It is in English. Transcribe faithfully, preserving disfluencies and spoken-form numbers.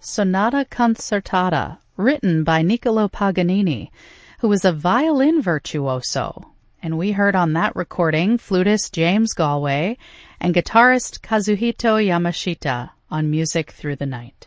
Sonata Concertata, written by Niccolo Paganini, who was a violin virtuoso. And we heard on that recording flutist James Galway and guitarist Kazuhito Yamashita on Music Through the Night.